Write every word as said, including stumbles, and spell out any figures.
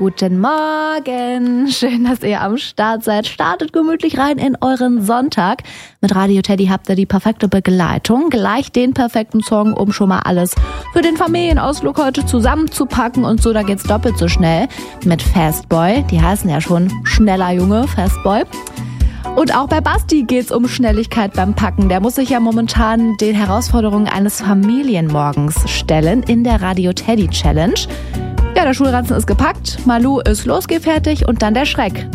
guten Morgen. Schön, dass ihr am Start seid. Startet gemütlich rein in euren Sonntag. Mit Radio Teddy habt ihr die perfekte Begleitung. Gleich den perfekten Song, um schon mal alles für den Familienausflug heute zusammenzupacken. Und so, da geht's doppelt so schnell mit Fastboy. Die heißen ja schon schneller Junge, Fastboy. Und auch bei Basti geht's um Schnelligkeit beim Packen. Der muss sich ja momentan den Herausforderungen eines Familienmorgens stellen in der Radio Teddy Challenge. Ja, der Schulranzen ist gepackt, Malu ist losgefertigt und dann der Schreck.